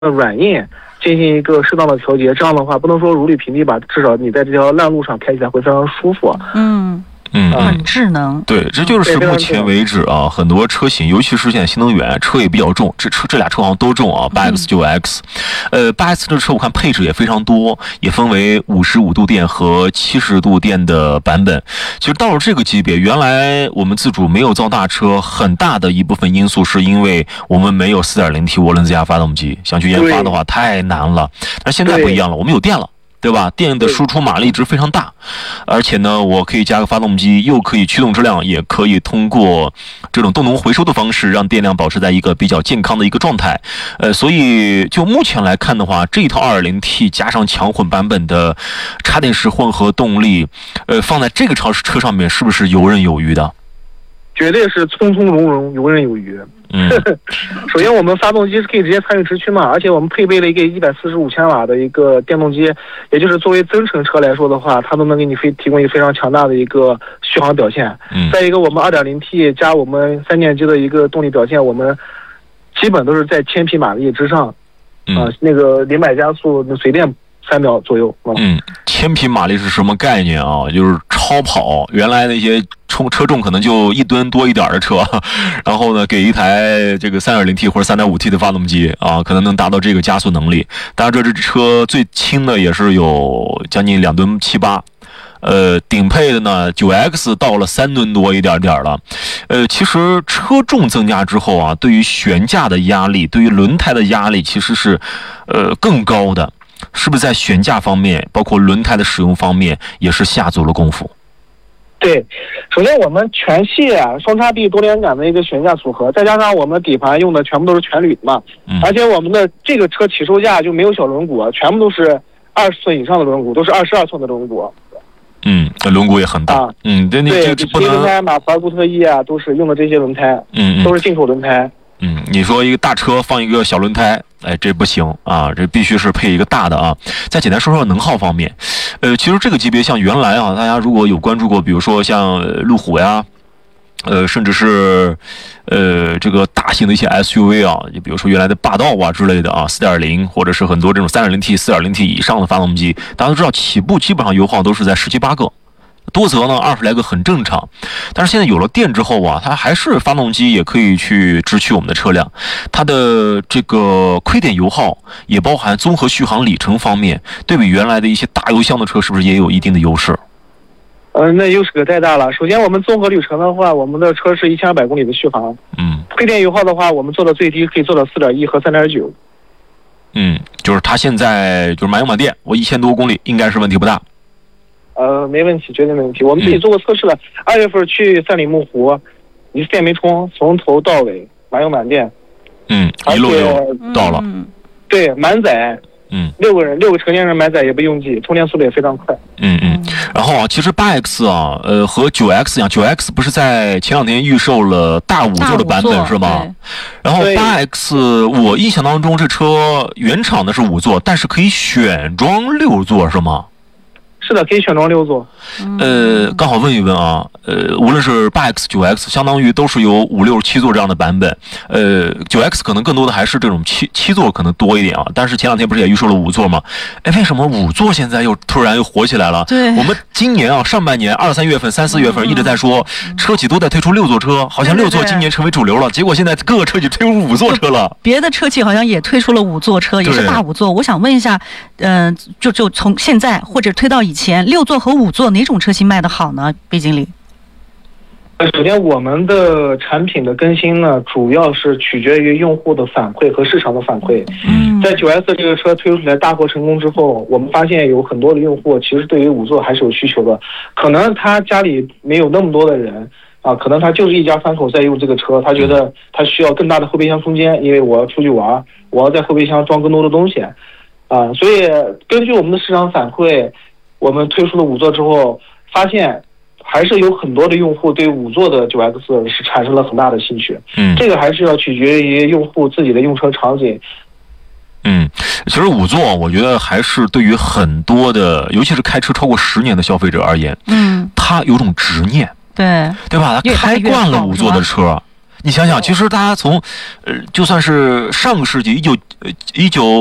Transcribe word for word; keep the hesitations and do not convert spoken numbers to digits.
软硬进行一个适当的调节，这样的话不能说如履平地吧，至少你在这条烂路上开起来会非常舒服。 嗯。 嗯， 很智能， 对，这就是目前为止啊，很多车型，尤其是现在新能源车也比较重，这车这俩车好像都重啊，八 X 九 X，呃，八 X 这车我看配置也非常多，也分为五十五度电和七十度电的版本。其实到了这个级别，原来我们自主没有造大车，很大的一部分因素是因为我们没有 四点零 T 涡轮增压发动机，想去研发的话太难了。但现在不一样了，我们有电了。对吧？电的输出马力值非常大，而且呢，我可以加个发动机，又可以驱动质量，也可以通过这种动能回收的方式，让电量保持在一个比较健康的一个状态。呃，所以就目前来看的话，这一套 二点零 T 加上强混版本的插电式混合动力，呃，放在这个超市车上面，是不是游刃有余的？ 绝对是从从容容，游刃有余。 嗯， 首先我们发动机是可以直接参与直驱嘛，而且我们配备了一个一百四十五千瓦的一个电动机，也就是作为增程车来说的话，它都能给你非提供一个非常强大的一个续航表现。 嗯， 再一个我们 二点零 T 加我们三电机的一个动力表现，我们基本都是在千匹马力之上，啊、 嗯呃，那个零百加速随便三秒左右。 嗯，千匹马力是什么概念啊？就是超跑，原来那些冲车重可能就一吨多一点的车，然后呢，给一台这个 三点零 T 或者 三点五 T 的发动机啊，可能能达到这个加速能力。当然，这支车最轻的也是有将近两吨七八。呃，顶配的呢 ，九 X 到了三吨多一点点了。呃，其实车重增加之后啊，对于悬架的压力，对于轮胎的压力其实是呃更高的。是不是在悬架方面，包括轮胎的使用方面，也是下足了功夫？ 对，首先我们全系啊双叉臂多连杆的一个悬架组合，再加上我们底盘用的全部都是全铝嘛， 嗯、 而且我们的这个车起售价就没有小轮毂，全部都是二十寸以上的轮毂，都是二十二寸的轮毂。 嗯，轮毂也很大。啊、嗯，对， 对， 这不能。 轮胎、马牌、固特异啊，都是用的这些轮胎， 嗯嗯， 都是进口轮胎。 嗯，你说一个大车放一个小轮胎，哎，这不行啊，这必须是配一个大的啊。再简单说说能耗方面，呃，其实这个级别像原来啊，大家如果有关注过，比如说像路虎呀，呃，甚至是呃这个大型的一些 S U V 啊，就比如说原来的霸道啊之类的啊 ，四点零 或者是很多这种 三点零 T、四点零 T 以上的发动机，大家都知道起步基本上油耗都是在十七八个。多则呢二十来个很正常，但是现在有了电之后啊，它还是发动机也可以去直驱我们的车辆，它的这个亏点油耗也包含综合续航里程方面，对比原来的一些大油箱的车，是不是也有一定的优势？ 呃，那优势可太大了。首先我们综合旅程的话，我们的车是一千二百公里的续航， 嗯， 亏点油耗的话，我们做到最低可以做到四点一和三点九。 嗯，就是它现在就是满油满电，我一千多公里应该是问题不大。 呃，没问题，绝对没问题。我们自己做过测试了，二、嗯、月份去三里木湖，一次电没充，从头到尾满油满电。 嗯，一路就到了。 嗯、 对，满载。 嗯， 六个人，六个成年人满载也不用记，充电速度也非常快。 嗯嗯。然后啊，其实八 X 啊，呃，和九 X 一样，九 X 不是在前两天预售了大五座的版本是吗？然后八 X 我印象当中这车原厂的是五座，但是可以选装六座是吗？ 是的，可以选装六座。 呃，刚好问一问啊，呃，无论是八 X、九 X， 相当于都是有五六七座这样的版本。呃，九 X 可能更多的还是这种七七座可能多一点啊。但是前两天不是也预售了五座吗？哎，为什么五座现在又突然又火起来了？ 对， 我们今年啊，上半年二三月份、三四月份一直在说，嗯、车企都在推出六座车，好像六座今年成为主流了。结果现在各个车企推出五座车了。 别的车企好像也推出了五座车，也是大五座。我想问一下，嗯、呃，就就从现在或者推到以前，六座和五座哪种车型卖得好呢？毕经理。 首先，我们的产品的更新呢，主要是取决于用户的反馈和市场的反馈。 嗯， 在九 S 这个车推出来大获成功之后，我们发现有很多的用户其实对于五座还是有需求的。可能他家里没有那么多的人啊，可能他就是一家三口在用这个车，他觉得他需要更大的后备箱空间，因为我要出去玩，我要在后备箱装更多的东西啊。所以根据我们的市场反馈，我们推出了五座之后，发现还是有很多的用户对五座的九 X 是产生了很大的兴趣。 嗯， 这个还是要取决于用户自己的用车场景。 嗯，其实五座我觉得还是对于很多的，尤其是开车超过十年的消费者而言， 嗯， 他有种执念， 对对吧？他开惯了五座的车。 你想想，其实大家从，呃，就算是上个世纪一九呃一九